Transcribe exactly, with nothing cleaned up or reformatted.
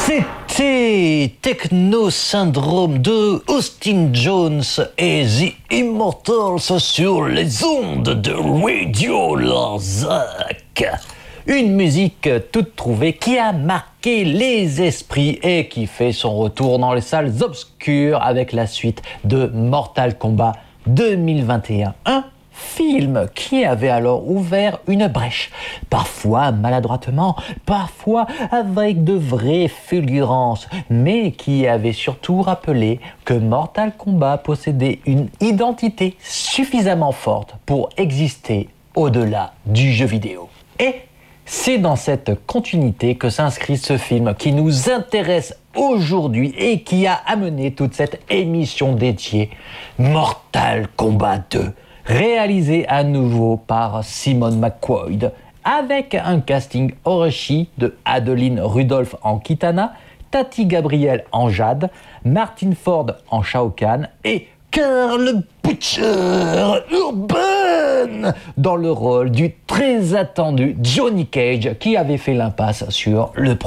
C'était Techno Syndrome de Austin Jones et The Immortals sur les ondes de Radio Larzac. Une musique toute trouvée qui a marqué les esprits et qui fait son retour dans les salles obscures avec la suite de Mortal Kombat deux mille vingt et un. Un film qui avait alors ouvert une brèche, parfois maladroitement, parfois avec de vraies fulgurances, mais qui avait surtout rappelé que Mortal Kombat possédait une identité suffisamment forte pour exister au-delà du jeu vidéo. Et c'est dans cette continuité que s'inscrit ce film qui nous intéresse aujourd'hui et qui a amené toute cette émission dédiée, Mortal Kombat deux. Réalisé à nouveau par Simon McQuoid, avec un casting Orochi de Adeline Rudolph en Kitana, Tati Gabriel en Jade, Martin Ford en Shao Kahn et Carl Butcher Urban dans le rôle du très attendu Johnny Cage qui avait fait l'impasse sur le